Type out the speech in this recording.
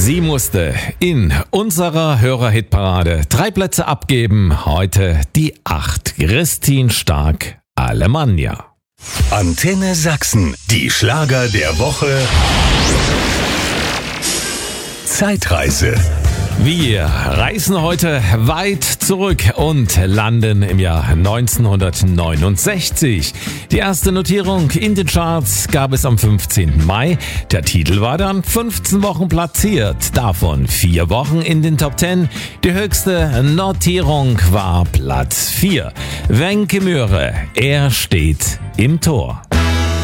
Sie musste in unserer Hörerhitparade 3 Plätze abgeben. Heute die 8. Christine Stark, Alemannia. Antenne Sachsen, die Schlager der Woche. Zeitreise. Wir reisen heute weit zurück und landen im Jahr 1969. Die erste Notierung in den Charts gab es am 15. Mai. Der Titel war dann 15 Wochen platziert, davon 4 Wochen in den Top 10. Die höchste Notierung war Platz 4. Wenke Möhre, er steht im Tor.